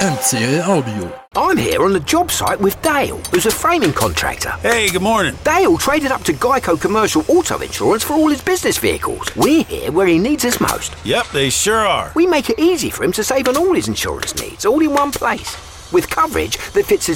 MCA Audio. I'm here on the job site with Dale, who's a framing contractor. Hey, good morning. Dale traded up to Geico Commercial Auto Insurance for all his business vehicles. We're here where he needs us most. Yep, they sure are. We make it easy for him to save on all his insurance needs, all in one place, with coverage that fits his